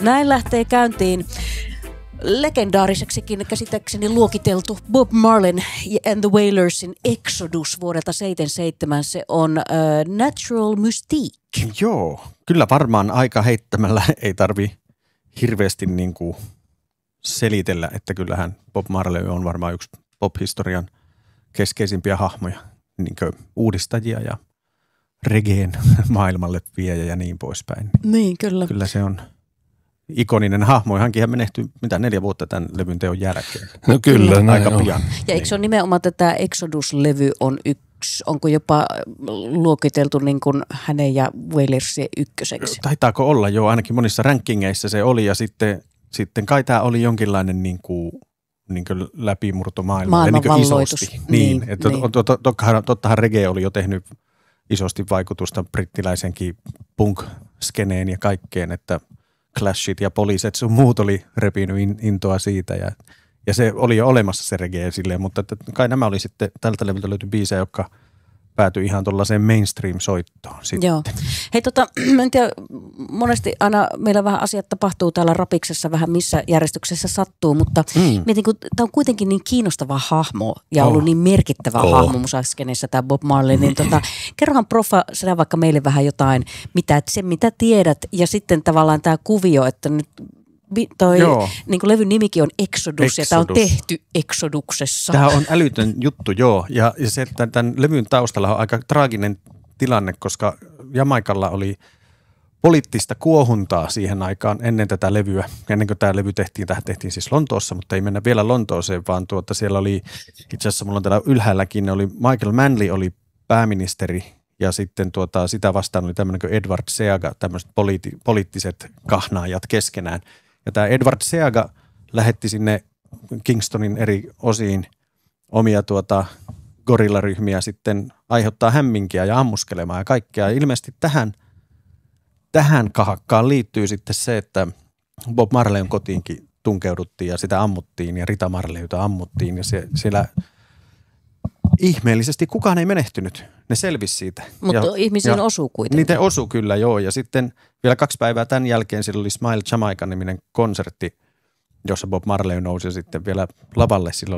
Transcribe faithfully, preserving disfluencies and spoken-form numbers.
Näin lähtee käyntiin legendaariseksikin käsittääkseni luokiteltu Bob Marley and the Wailersin Exodus vuodelta seitsemänkymmentäseitsemän. Se on uh, Natural Mystique. Joo, kyllä varmaan aika heittämällä ei tarvi hirveästi niin kuin selitellä, että kyllähän Bob Marley on varmaan yksi pop-historian keskeisimpiä hahmoja, niin kuin uudistajia ja reggaen maailmalle viejä ja niin poispäin. Niin, kyllä. Kyllä se on ikoninen hahmo. Hänkin menehtyi mitä neljä vuotta tämän levyn teon jälkeen. No kyllä, kyllä näin aika on. pian. Ja eikö se ole nimenomaan tätä Exodus-levy on yksi, onko jopa luokiteltu niin kuin hänen ja Wailersien ykköseksi? Taitaako olla jo, ainakin monissa rankingeissa se oli ja sitten, sitten kai tämä oli jonkinlainen niin kuin, niin kuin läpimurto maailmalle. Maailmanvalloitus. Niin, niin, niin, että niin. Tottahan, tottahan reggae oli jo tehnyt isosti vaikutusta brittiläisenkin punk-skeneen ja kaikkeen, että Clashit ja Poliiset sun muut oli repinyt intoa siitä ja, ja se oli jo olemassa se reggae silleen, mutta että kai nämä oli sitten, tältä levyltä löytyi biisejä, jotka päätyi ihan tuollaiseen mainstream-soittoon sitten. Joo. Hei tota, en tiedä, monesti aina meillä vähän asiat tapahtuu täällä Rapiksessa vähän missä järjestyksessä sattuu, mutta mm. mietin, kun tämä on kuitenkin niin kiinnostava hahmo ja oh. ollut niin merkittävä oh. hahmo musaskeneissa tämä Bob Marley, niin tota, kerrohan profa sinä vaikka meille vähän jotain, mitä, se mitä tiedät ja sitten tavallaan tämä kuvio, että nyt toi niin kuin levyn nimikin on Exodus, Exodus ja tämä on tehty Exoduksessa. Tämä on älytön juttu, joo. Ja, ja se, että tämän levyn taustalla on aika traaginen tilanne, koska Jamaikalla oli poliittista kuohuntaa siihen aikaan ennen tätä levyä. Ennen kuin tämä levy tehtiin, tähän tehtiin siis Lontoossa, mutta ei mennä vielä Lontooseen, vaan tuota, siellä oli, itse asiassa mulla on täällä ylhäälläkin, oli Michael Manley oli pääministeri ja sitten tuota, sitä vastaan oli tämmöinen kuin Edward Seaga, tämmöiset poliitti, poliittiset kahnaajat keskenään. Ja tämä Edward Seaga lähetti sinne Kingstonin eri osiin omia tuota gorillaryhmiä sitten aiheuttaa hämminkiä ja ammuskelemaan ja kaikkea. Ja ilmeisesti tähän, tähän kahakkaan liittyy sitten se, että Bob Marleyn kotiinkin tunkeuduttiin ja sitä ammuttiin ja Rita Marleyta ammuttiin ja se, siellä ihmeellisesti kukaan ei menehtynyt. Ne selvisi siitä. Mutta ihmisiin osuu kuitenkin. Niitä osuu kyllä, joo. Ja sitten vielä kaksi päivää tämän jälkeen sillä oli Smile Jamaica-niminen konsertti, jossa Bob Marley nousi sitten vielä lavalle. Silloin